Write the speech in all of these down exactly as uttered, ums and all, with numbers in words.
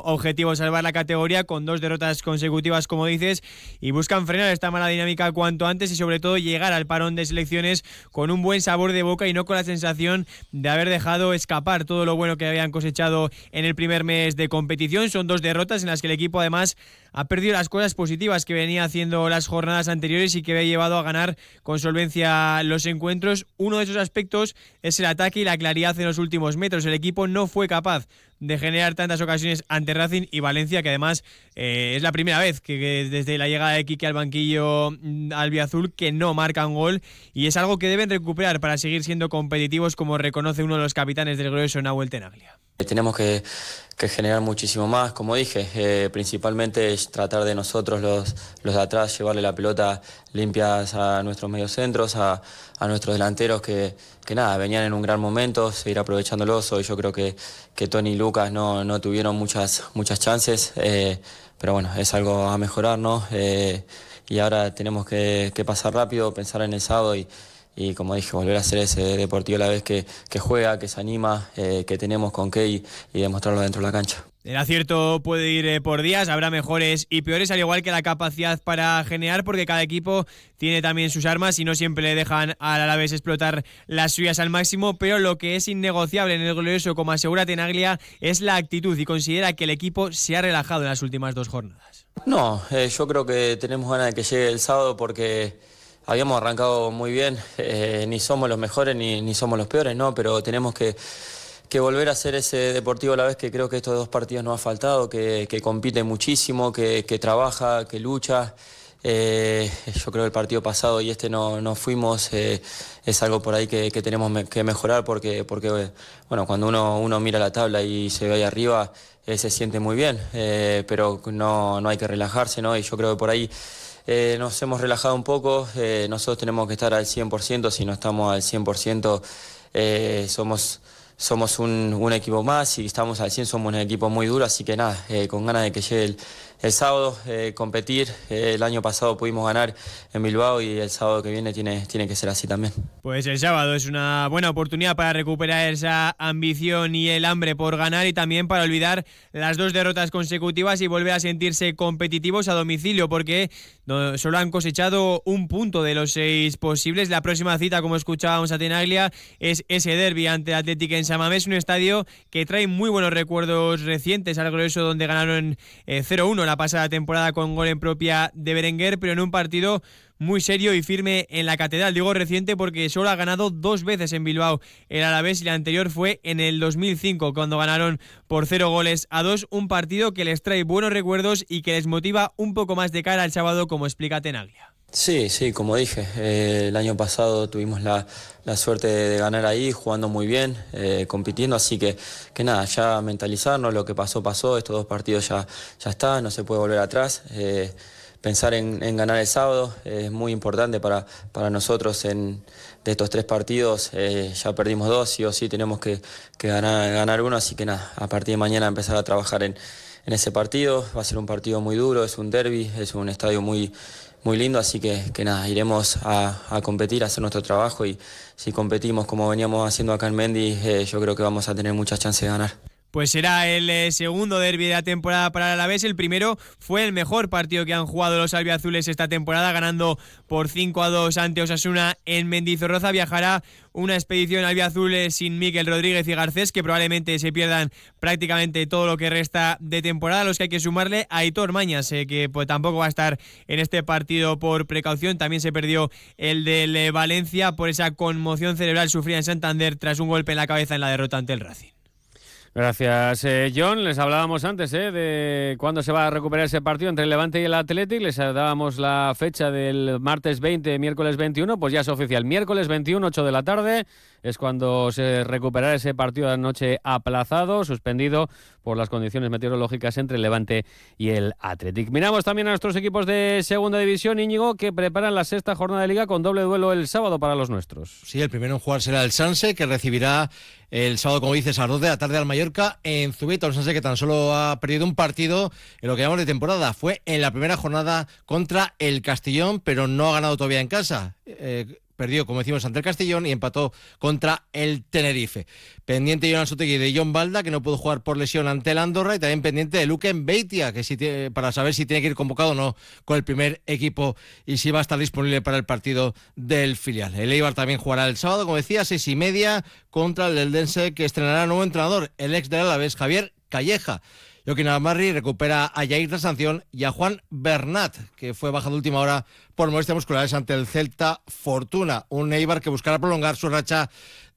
objetivo salvar la categoría con dos derrotas consecutivas, como dices, y buscan frenar esta mala dinámica cuanto antes y sobre todo llegar al parón de selecciones con un buen sabor de boca y no con la sensación de haber dejado escapar todo lo bueno que habían cosechado en el primer mes de competición. Son dos derrotas en las que el equipo además ha perdido las cosas positivas que venía haciendo las jornadas anteriores y que había llevado a ganar con solvencia los encuentros. Uno de esos aspectos es el ataque y la claridad en los últimos metros. El equipo no fue capaz de generar tantas ocasiones ante Racing y Valencia, que además eh, es la primera vez que, que desde la llegada de Quique al banquillo albiazul que no marcan gol, y es algo que deben recuperar para seguir siendo competitivos, como reconoce uno de los capitanes del grueso, Nahuel Tenaglia. Tenemos que, que generar muchísimo más, como dije, eh, principalmente es tratar de nosotros los, los de atrás, llevarle la pelota limpias a nuestros mediocentros, a, a nuestros delanteros que, que nada, venían en un gran momento, seguir aprovechándolos. Hoy yo creo que, que Tony y Lucas no, no tuvieron muchas, muchas chances, eh, pero bueno, es algo a mejorar, ¿no? Eh, y ahora tenemos que, que pasar rápido, pensar en el sábado y Y como dije, volver a ser ese Deportivo a la vez que, que juega, que se anima, eh, que tenemos con qué y, y demostrarlo dentro de la cancha. El acierto puede ir eh, por días, habrá mejores y peores, al igual que la capacidad para generar, porque cada equipo tiene también sus armas y no siempre le dejan al Alavés explotar las suyas al máximo, pero lo que es innegociable en el glorioso, como asegura Tenaglia, es la actitud, y considera que el equipo se ha relajado en las últimas dos jornadas. No, eh, yo creo que tenemos ganas de que llegue el sábado porque habíamos arrancado muy bien, eh, ni somos los mejores ni, ni somos los peores, no, pero tenemos que, que volver a ser ese Deportivo a la vez que creo que estos dos partidos nos ha faltado, que, que compite muchísimo, que, que trabaja, que lucha. Eh, yo creo que el partido pasado y este no, no fuimos, eh, es algo por ahí que, que tenemos me, que mejorar porque, porque bueno, cuando uno, uno mira la tabla y se ve ahí arriba, eh, se siente muy bien, eh, pero no, no hay que relajarse, ¿no? Y yo creo que por ahí Eh, nos hemos relajado un poco, eh, nosotros tenemos que estar al cien por ciento, si no estamos al cien por ciento eh, somos, somos un, un equipo más, si estamos al cien por ciento somos un equipo muy duro, así que nada, eh, con ganas de que llegue el, el sábado, eh, competir. Eh, el año pasado pudimos ganar en Bilbao y el sábado que viene tiene, tiene que ser así también. Pues el sábado es una buena oportunidad para recuperar esa ambición y el hambre por ganar, y también para olvidar las dos derrotas consecutivas y volver a sentirse competitivos a domicilio, porque no, solo han cosechado un punto de los seis posibles. La próxima cita, como escuchábamos a Tenaglia, es ese derbi ante el Athletic en San Mamés, un estadio que trae muy buenos recuerdos recientes al glorioso, donde ganaron eh, cero uno la pasada temporada con gol en propia de Berenguer, pero en un partido muy serio y firme en la catedral. Digo reciente porque solo ha ganado dos veces en Bilbao el Alavés, y la anterior fue en el dos mil cinco, cuando ganaron por cero goles a dos. Un partido que les trae buenos recuerdos y que les motiva un poco más de cara al sábado, como explica Tenaglia. Sí, sí, como dije, eh, el año pasado tuvimos la, la suerte de, de ganar ahí, jugando muy bien, eh, compitiendo, así que, que nada, ya mentalizarnos, lo que pasó, pasó, estos dos partidos ya, ya está, no se puede volver atrás. Eh, pensar en, en ganar el sábado eh, es muy importante para, para nosotros. En, de estos tres partidos eh, ya perdimos dos, sí o sí tenemos que, que ganar, ganar uno, así que nada, a partir de mañana empezar a trabajar en, en ese partido. Va a ser un partido muy duro, es un derbi, es un estadio muy muy lindo, así que, que nada, iremos a, a competir, a hacer nuestro trabajo, y si competimos como veníamos haciendo acá en Mendy, eh, yo creo que vamos a tener muchas chances de ganar. Pues será el eh, segundo derbi de la temporada para el Alavés. El primero fue el mejor partido que han jugado los albiazules esta temporada, ganando por cinco a dos ante Osasuna en Mendizorroza. Viajará una expedición albiazul sin Mikel Rodríguez y Garcés, que probablemente se pierdan prácticamente todo lo que resta de temporada, a los que hay que sumarle a Aitor Mañas, eh, que pues tampoco va a estar en este partido por precaución. También se perdió el del eh, Valencia por esa conmoción cerebral sufrida en Santander tras un golpe en la cabeza en la derrota ante el Racing. Gracias, eh, John. Les hablábamos antes eh, de cuándo se va a recuperar ese partido entre el Levante y el Athletic. Les dábamos la fecha del martes veinte, miércoles veintiuno. Pues ya es oficial. Miércoles veintiuno, ocho de la tarde, es cuando se recuperará ese partido de anoche aplazado, suspendido por las condiciones meteorológicas entre el Levante y el Athletic. Miramos también a nuestros equipos de segunda división, Íñigo, que preparan la sexta jornada de Liga con doble duelo el sábado para los nuestros. Sí, el primero en jugar será el Sanse, que recibirá el sábado, como dices, a las dos de la tarde al Mallorca en Zubieta. Un Sanse que tan solo ha perdido un partido en lo que llamamos de temporada. Fue en la primera jornada contra el Castellón, pero no ha ganado todavía en casa. Eh, perdió, como decimos, ante el Castellón y empató contra el Tenerife. Pendiente Jonan Sotegui de John Balda, que no pudo jugar por lesión ante el Andorra, y también pendiente de Luque Beitia, que si tiene, para saber si tiene que ir convocado o no con el primer equipo y si va a estar disponible para el partido del filial. El Eibar también jugará el sábado, como decía, seis y media, contra el Eldense, que estrenará nuevo entrenador, el ex del Alavés, Javier Calleja. Joaquín Amarri recupera a Jair tras sanción y a Juan Bernat, que fue bajado última hora por molestias musculares ante el Celta Fortuna. Un Eibar que buscará prolongar su racha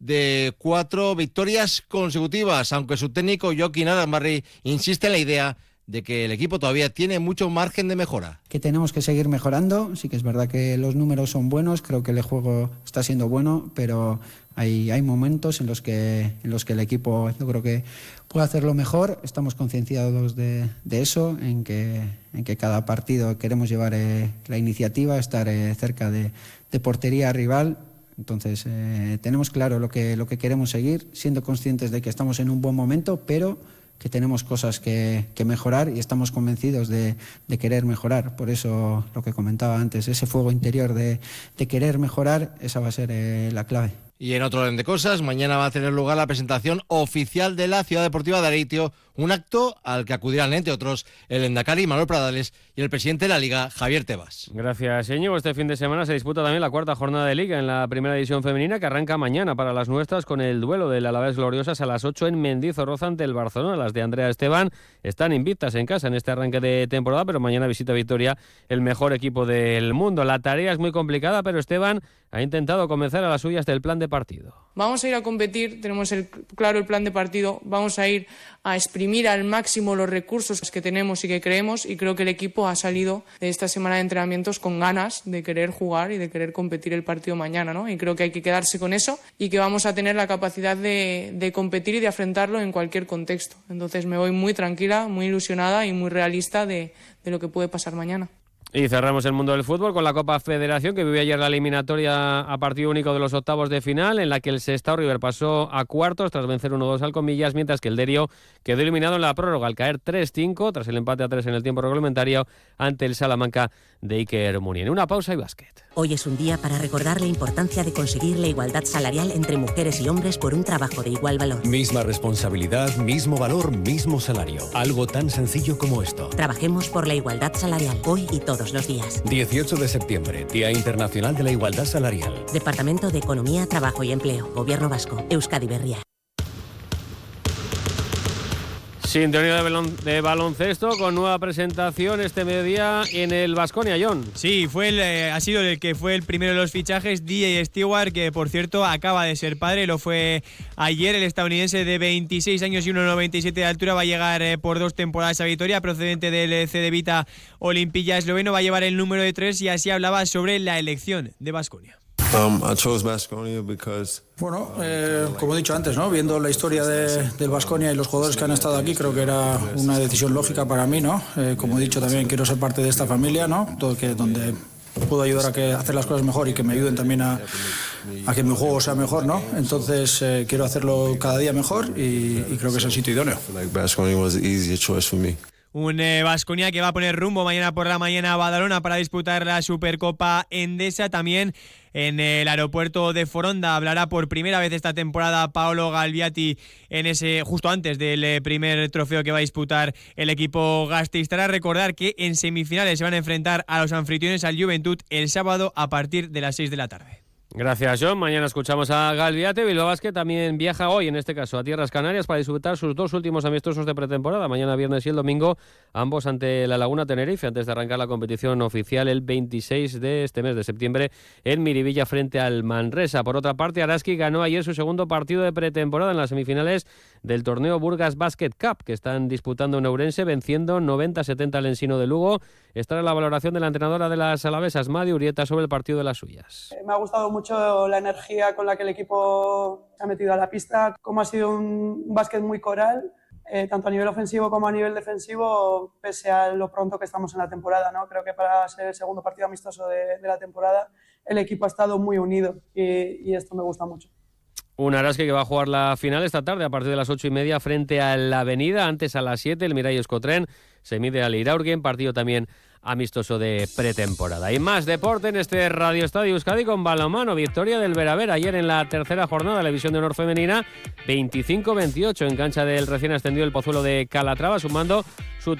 de cuatro victorias consecutivas, aunque su técnico Joaquín Amarri insiste en la idea de que el equipo todavía tiene mucho margen de mejora. Que tenemos que seguir mejorando, sí que es verdad que los números son buenos, creo que el juego está siendo bueno, pero hay, hay momentos en los que en los que el equipo yo creo que puede hacerlo mejor. Estamos concienciados de, de eso, en que, en que cada partido queremos llevar eh, la iniciativa, estar eh, cerca de, de portería rival. Entonces eh, tenemos claro lo que, lo que queremos seguir, siendo conscientes de que estamos en un buen momento, pero que tenemos cosas que, que mejorar y estamos convencidos de, de querer mejorar. Por eso lo que comentaba antes, ese fuego interior de, de querer mejorar, esa va a ser eh, la clave. Y en otro orden de cosas, mañana va a tener lugar la presentación oficial de la Ciudad Deportiva de Areitio, un acto al que acudirán, entre otros, el Endacari Manuel Pradales y el presidente de la Liga, Javier Tebas. Gracias, Íñigo. Este fin de semana se disputa también la cuarta jornada de Liga en la primera división femenina, que arranca mañana para las nuestras con el duelo del Alavés Gloriosas a las ocho en Mendizorroza ante el Barcelona. Las de Andrea Esteban están invictas en casa en este arranque de temporada, pero mañana visita Vitoria, el mejor equipo del mundo. La tarea es muy complicada, pero Esteban ha intentado convencer a las suyas del plan de partido. Vamos a ir a competir, tenemos el, claro el plan de partido, vamos a ir a exprimir al máximo los recursos que tenemos y que creemos, y creo que el equipo ha salido de esta semana de entrenamientos con ganas de querer jugar y de querer competir el partido mañana, ¿no? Y creo que hay que quedarse con eso y que vamos a tener la capacidad de, de competir y de afrontarlo en cualquier contexto. Entonces me voy muy tranquila, muy ilusionada y muy realista de, de lo que puede pasar mañana. Y cerramos el mundo del fútbol con la Copa Federación, que vivió ayer la eliminatoria a partido único de los octavos de final, en la que el Sestao River pasó a cuartos tras vencer uno dos al Comillas, mientras que el Derio quedó eliminado en la prórroga al caer tres cinco tras el empate a tres en el tiempo reglamentario ante el Salamanca de Iker Muniain. Una pausa y básquet. Hoy es un día para recordar la importancia de conseguir la igualdad salarial entre mujeres y hombres por un trabajo de igual valor. Misma responsabilidad, mismo valor, mismo salario. Algo tan sencillo como esto. Trabajemos por la igualdad salarial, hoy y todos los días. dieciocho de septiembre, Día Internacional de la Igualdad Salarial. Departamento de Economía, Trabajo y Empleo, Gobierno Vasco, Euskadi Berria. Sintonía de, balon, de baloncesto con nueva presentación este mediodía en el Baskonia, John. Sí, fue el, eh, ha sido el que fue el primero de los fichajes, D J Stewart, que por cierto acaba de ser padre, lo fue ayer. El estadounidense de veintiséis años y uno noventa y siete de altura va a llegar eh, por dos temporadas a Vitoria, procedente del C D Vita Olimpilla esloveno, va a llevar el número de tres y así hablaba sobre la elección de Baskonia. Um, I chose Baskonia because... Bueno, eh, como he dicho antes, ¿no? Viendo la historia de, del Baskonia y los jugadores que han estado aquí, creo que era una decisión lógica para mí, ¿no? Eh, como he dicho, también quiero ser parte de esta familia, ¿no? Todo que, donde puedo ayudar a, que, a hacer las cosas mejor y que me ayuden también a, a que mi juego sea mejor, ¿no? Entonces eh, quiero hacerlo cada día mejor y, y creo que es el sitio idóneo. Baskonia was the easiest choice for me. Un Baskonia eh, que va a poner rumbo mañana por la mañana a Badalona para disputar la Supercopa Endesa. También en el aeropuerto de Foronda hablará por primera vez esta temporada Paolo Galviati en ese justo antes del primer trofeo que va a disputar el equipo gasteiztarra. Recordar que en semifinales se van a enfrentar a los anfitriones, al Juventud, el sábado a partir de las seis de la tarde. Gracias, John. Mañana escuchamos a Galviate. Bilbao Basket también viaja hoy, en este caso, a Tierras Canarias para disputar sus dos últimos amistosos de pretemporada. Mañana viernes y el domingo, ambos ante la Laguna Tenerife, antes de arrancar la competición oficial el veintiséis de este mes de septiembre en Miribilla frente al Manresa. Por otra parte, Araski ganó ayer su segundo partido de pretemporada en las semifinales del torneo Burgas Basket Cup, que están disputando en Ourense, venciendo noventa a setenta al Ensino de Lugo. Esta es la valoración de la entrenadora de las alavesas, Madi Urieta, sobre el partido de las suyas. Me ha gustado mucho la energía con la que el equipo se ha metido a la pista, como ha sido un básquet muy coral, eh, tanto a nivel ofensivo como a nivel defensivo, pese a lo pronto que estamos en la temporada, ¿no? Creo que para ser el segundo partido amistoso de, de la temporada, el equipo ha estado muy unido y, y esto me gusta mucho. Un Araski que va a jugar la final esta tarde a partir de las ocho y media frente a la Avenida. Antes a las siete el Miralles Cotrén se mide al Iraurgen, partido también amistoso de pretemporada. Y más deporte en este Radio Estadio Euskadi con balonmano. Victoria del Veravera ayer en la tercera jornada de la División de Honor femenina, veinticinco veintiocho en cancha del recién ascendido el Pozuelo de Calatrava, sumando su